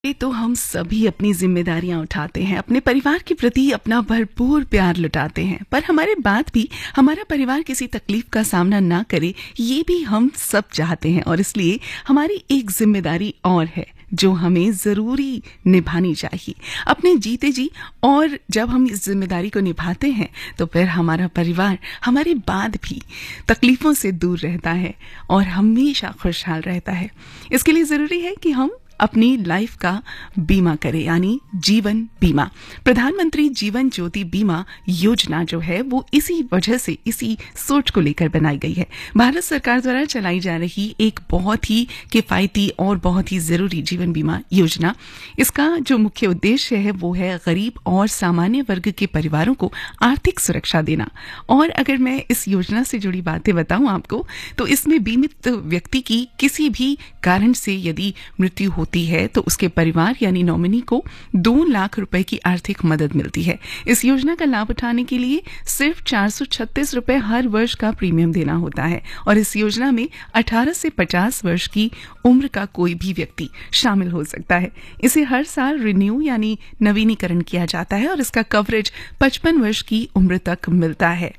ये तो हम सभी अपनी जिम्मेदारियां उठाते हैं, अपने परिवार के प्रति अपना भरपूर प्यार लुटाते हैं, पर हमारे बाद भी हमारा परिवार किसी तकलीफ का सामना ना करे, ये भी हम सब चाहते हैं। और इसलिए हमारी एक जिम्मेदारी और है जो हमें जरूरी निभानी चाहिए अपने जीते जी। और जब हम इस जिम्मेदारी को निभाते हैं तो फिर हमारा परिवार हमारे बाद भी तकलीफों से दूर रहता है और हमेशा खुशहाल रहता है। इसके लिए जरूरी है कि हम अपनी लाइफ का बीमा करें, यानी जीवन बीमा। प्रधानमंत्री जीवन ज्योति बीमा योजना जो है वो इसी वजह से, इसी सोच को लेकर बनाई गई है। भारत सरकार द्वारा चलाई जा रही एक बहुत ही किफायती और बहुत ही जरूरी जीवन बीमा योजना। इसका जो मुख्य उद्देश्य है वो है गरीब और सामान्य वर्ग के परिवारों को आर्थिक सुरक्षा देना। और अगर मैं इस योजना से जुड़ी बातें बताऊं आपको, तो इसमें बीमित व्यक्ति की किसी भी कारण से यदि मृत्यु होती है तो उसके परिवार यानी नॉमिनी को 2 लाख रुपए की आर्थिक मदद मिलती है। इस योजना का लाभ उठाने के लिए सिर्फ 436 रुपए हर वर्ष का प्रीमियम देना होता है। और इस योजना में 18 से 50 वर्ष की उम्र का कोई भी व्यक्ति शामिल हो सकता है। इसे हर साल रिन्यू यानी नवीनीकरण किया जाता है और इसका कवरेज 55 वर्ष की उम्र तक मिलता है।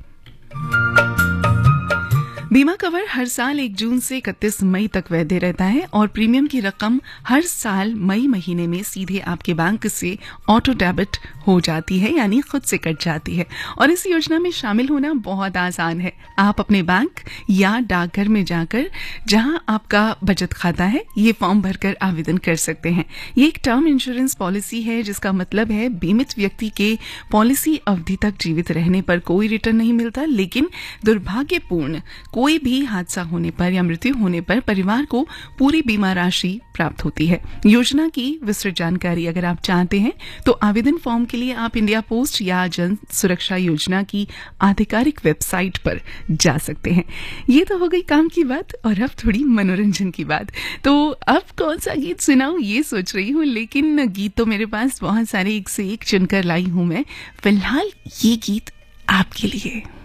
बीमा कवर हर साल 1 जून से 31 मई तक वैध रहता है और प्रीमियम की रकम हर साल मई महीने में सीधे आपके बैंक से ऑटो डेबिट हो जाती है, यानी खुद से कट जाती है। और इस योजना में शामिल होना बहुत आसान है। आप अपने बैंक या डाकघर में जाकर जहां आपका बचत खाता है, ये फॉर्म भरकर आवेदन कर सकते हैं। ये एक टर्म इंश्योरेंस पॉलिसी है, जिसका मतलब है बीमित व्यक्ति के पॉलिसी अवधि तक जीवित रहने पर कोई रिटर्न नहीं मिलता, लेकिन दुर्भाग्यपूर्ण कोई भी हादसा होने पर या मृत्यु होने पर परिवार को पूरी बीमा राशि प्राप्त होती है। योजना की विस्तृत जानकारी अगर आप चाहते हैं तो आवेदन फॉर्म के लिए आप इंडिया पोस्ट या जन सुरक्षा योजना की आधिकारिक वेबसाइट पर जा सकते हैं। ये तो हो गई काम की बात, और अब थोड़ी मनोरंजन की बात। तो अब कौन सा गीत सुनाऊं ये सोच रही हूँ, लेकिन गीत तो मेरे पास बहुत सारे एक से एक चुनकर लाई हूं मैं। फिलहाल ये गीत आपके लिए।